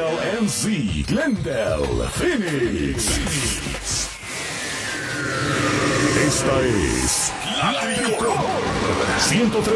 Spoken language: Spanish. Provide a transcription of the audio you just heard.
LNZ Glendale, Phoenix. Esta es la Tricolor 103.